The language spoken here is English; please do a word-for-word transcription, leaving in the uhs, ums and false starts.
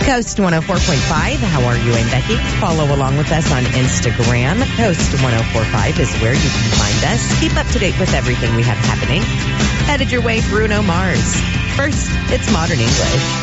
Coast one oh four point five. How are you? I'm Becky. Follow along with us on Instagram. Coast one oh four point five is where you can find us. Keep up to date with everything we have happening. Headed your way, Bruno Mars. First, it's Modern English.